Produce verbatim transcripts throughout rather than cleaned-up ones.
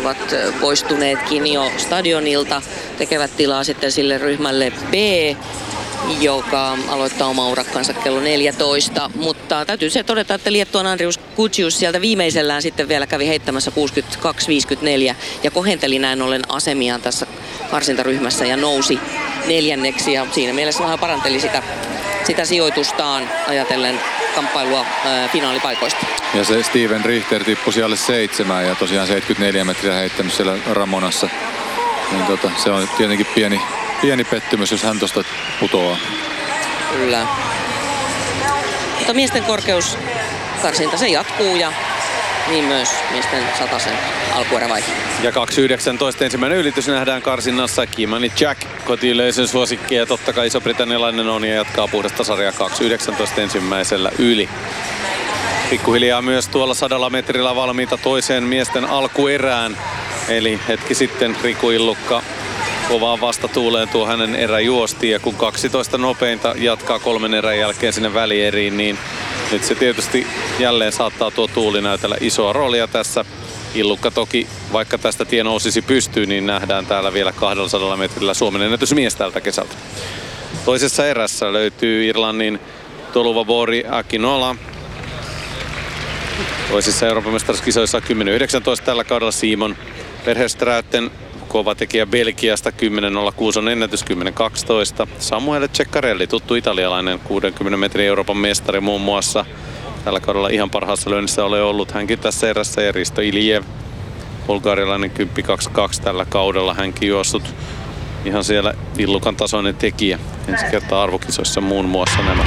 ovat poistuneetkin jo stadionilta. Tekevät tilaa sitten sille ryhmälle B, joka aloittaa oma urakkansa kello neljätoista. Mutta täytyy se todeta, että Liettuan Andrius Kutsius sieltä viimeisellään sitten vielä kävi heittämässä kuusikymmentäkaksi viisikymmentäneljä ja kohenteli näin ollen asemiaan tässä karsintaryhmässä ja nousi neljänneksi. Ja siinä mielessä vähän paranteli sitä, sitä sijoitustaan ajatellen kamppailua ää, finaalipaikoista. Ja se Steven Richter tippui siellä seitsemään ja tosiaan seitsemänkymmentäneljä metriä heittänyt siellä Ramonassa. Niin tota, se on tietenkin pieni, pieni pettymys, jos hän tuosta putoaa. Kyllä. Mutta miesten korkeuskarsinta se jatkuu ja niin myös miesten satasen alkuerävaihe. Ja kaksi yhdeksäntoista ensimmäinen ylitys nähdään karsinnassa. Kimani Jack, kotiyleisön suosikki ja totta kai iso-britannialainen on ja jatkaa puhdasta sarjaa kaksi yhdeksäntoista ensimmäisellä yli. Pikkuhiljaa myös tuolla sadalla metrillä valmiita toiseen miesten alkuerään. Eli hetki sitten Riku Illukka kovaan vastatuuleen tuo hänen erä juosti ja kun kaksitoista nopeinta jatkaa kolmen erän jälkeen sinne välieriin, niin nyt se tietysti jälleen saattaa tuo tuuli näytellä isoa roolia tässä. Illukka toki, vaikka tästä tie nousisi pystyyn, niin nähdään täällä vielä kaksisataa metrillä Suomen ennätysmies tältä kesältä. Toisessa erässä löytyy Irlannin Toluvabori Akinola. Toisissa Euroopan mestaruuskisoissa kymmenen yhdeksäntoista tällä kaudella Simon Verhestraten, kova tekijä Belgiasta, kymmenen nolla kuusi on ennätys, kymmenen kaksitoista. Samuele Ceccarelli, tuttu italialainen, kuudenkymmenen metrin Euroopan mestari muun muassa. Tällä kaudella ihan parhaassa lyönnissä ole ollut hänkin tässä erässä. Ja Risto Iljev, bulgarialainen kymmenen kaksikymmentäkaksi tällä kaudella. Hänkin juossut ihan siellä Illukan tasoinen tekijä. Ensi kertaa arvokisoissa muun muassa nämä.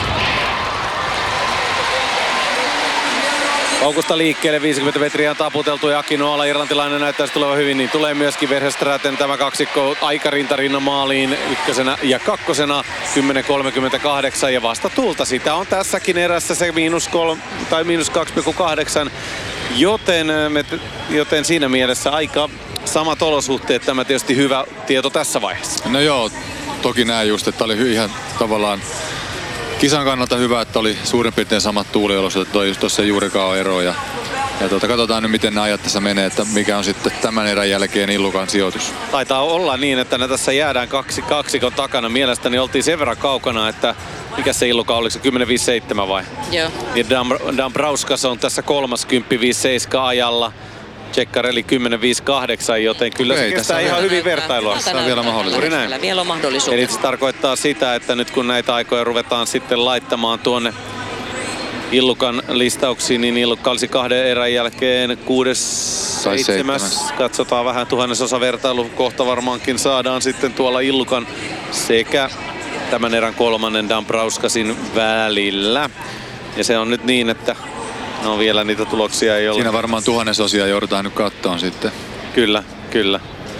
Paukusta liikkeelle, viisikymmentä metriä on taputeltu ja Akinoala, irlantilainen näyttäisi tulevan hyvin, niin tulee myöskin Verhestraten tämä kaksikko aika rintarinnan maaliin ykkösenä ja kakkosena kymmenen kolmekymmentäkahdeksan ja vasta tulta sitä on tässäkin erässä se miinus kolme tai miinus kaksi pilkku kahdeksan, joten, joten siinä mielessä aika samat olosuhteet, tämä tietysti hyvä tieto tässä vaiheessa. No joo, toki näin just, että oli ihan tavallaan kisan kannalta hyvä, että oli suurin piirtein samat tuuliolosuhteet, toi just tuossa juurikaan ole ero. Ja, ja tuota, katsotaan nyt miten nämä ajat tässä menee, että mikä on sitten tämän erän jälkeen Illukan sijoitus. Taitaa olla niin, että ne tässä jäädään kaksi, kaksikon takana. Mielestäni oltiin sen verran kaukana, että mikä se Illuka, oliko se kymmenen viisi seitsemän vai? Joo. Ja Dambrauskas on tässä kolmas kymmenen viisi seitsemän ajalla. Ceccarelli kymmenen viisi kahdeksan, joten kyllä se kestää ihan hyvin vertailua. Se on vielä mahdollisuus. Vielä on mahdollisuus. Eli se tarkoittaa sitä, että nyt kun näitä aikoja ruvetaan sitten laittamaan tuonne Illukan listauksiin, niin Illukka olisi kahden erän jälkeen kuudes, seitsemäs. Katsotaan vähän tuhannesosa vertailu. Kohta varmaankin saadaan sitten tuolla Illukan sekä tämän erän kolmannen Dambrauskasin välillä. Ja se on nyt niin, että no vielä niitä tuloksia ei ole. Siinä varmaan tuhannesosia joudutaan nyt kattoon sitten. Kyllä, kyllä.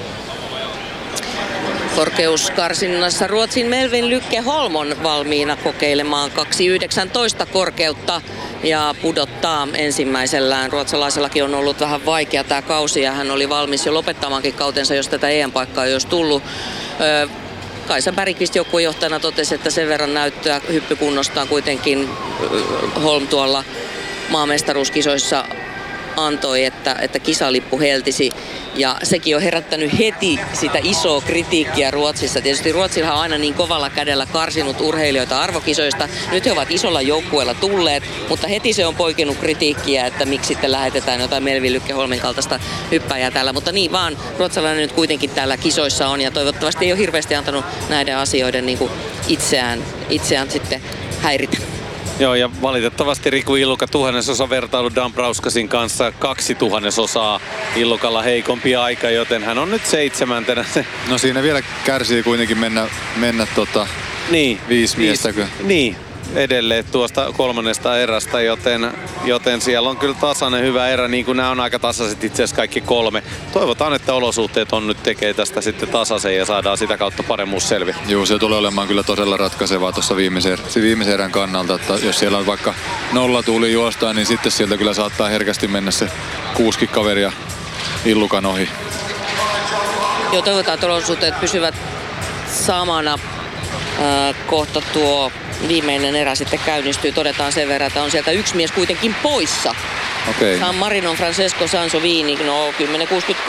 Korkeuskarsinnassa Ruotsin Melvin Lykke Holmon valmiina kokeilemaan kaksi yhdeksäntoista korkeutta ja pudottaa ensimmäisellään. Ruotsalaisellakin on ollut vähän vaikea tämä kausi ja hän oli valmis jo lopettamaankin kautensa, jos tätä E M-paikkaa ei olisi tullut. Öö, Kaisa Bergqvist joukkuejohtajana totesi, että sen verran näyttöä hyppykunnostaan kuitenkin Holm tuolla maamestaruuskisoissa antoi, että, että kisalippu heltisi. Ja sekin on herättänyt heti sitä isoa kritiikkiä Ruotsissa. Tietysti Ruotsilla on aina niin kovalla kädellä karsinut urheilijoita arvokisoista. Nyt he ovat isolla joukkueella tulleet, mutta heti se on poikinut kritiikkiä, että miksi sitten lähetetään jotain Melvin Lykke Holmin kaltaista hyppäjää täällä. Mutta niin vaan, ruotsalainen nyt kuitenkin täällä kisoissa on ja toivottavasti ei ole hirveästi antanut näiden asioiden niin kuin itseään, itseään sitten häiritä. Joo, ja valitettavasti Riku Illuka tuhannesosa vertailu Dambrauskasin kanssa, kaksi tuhannesosaa Illukalla heikompi aika, joten hän on nyt seitsemäntenä. No siinä vielä kärsii kuitenkin mennä, mennä tota niin, viisi miestäkö? Niin, edelleen tuosta kolmannesta erästä, joten, joten siellä on kyllä tasainen hyvä erä, niin kuin nämä on aika tasaiset itse asiassa kaikki kolme. Toivotaan, että olosuhteet on nyt tekee tästä sitten tasaisen ja saadaan sitä kautta paremmuus selviä. Joo, se tulee olemaan kyllä todella ratkaisevaa tuossa viimeisen, viimeisen erän kannalta, että jos siellä on vaikka nolla tuuli juostaan, niin sitten sieltä kyllä saattaa herkästi mennä se kuusi kaveria Illukan ohi. Joo, toivotaan, että olosuhteet pysyvät samana. Äh, kohta tuo viimeinen erä sitten käynnistyy. Todetaan sen verran, että on sieltä yksi mies kuitenkin poissa. Okay. San Marino Francesco Sansovini, no kymmenen kuusikymmentäkaksi